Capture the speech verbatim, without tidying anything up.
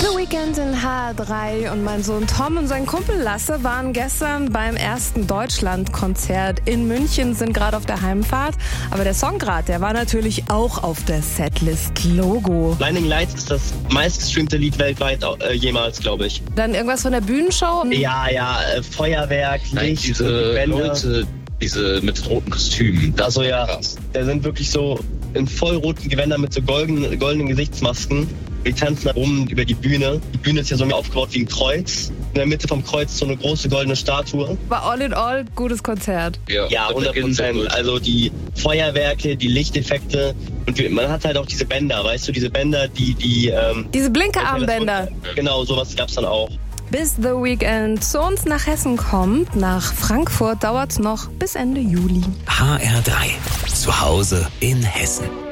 The Weeknd in H drei und mein Sohn Tom und sein Kumpel Lasse waren gestern beim ersten Deutschland-Konzert in München, sind gerade auf der Heimfahrt. Aber der Song gerade, der war natürlich auch auf der Setlist. Logo. Blinding Lights ist das meistgestreamte Lied weltweit äh, jemals, glaube ich. Dann irgendwas von der Bühnenshow? Ja, ja, äh, Feuerwerk, Nein, Licht, diese Bänder. Leute, diese mit roten Kostümen. Das Also ja, krass. da sind wirklich so in vollroten Gewändern mit so golden, goldenen Gesichtsmasken. Die tanzen da rum über die Bühne. Die Bühne ist ja so aufgebaut wie ein Kreuz. In der Mitte vom Kreuz so eine große goldene Statue. War all in all gutes Konzert. Ja, hundert Prozent. Also die Feuerwerke, die Lichteffekte. Und man hat halt auch diese Bänder, weißt du, diese Bänder, die... die ähm, Diese Blinkerarmbänder. Genau, sowas gab's dann auch. Bis The Weeknd zu uns nach Hessen kommt, nach Frankfurt, dauert's noch bis Ende Juli. H R drei. Zu Hause in Hessen.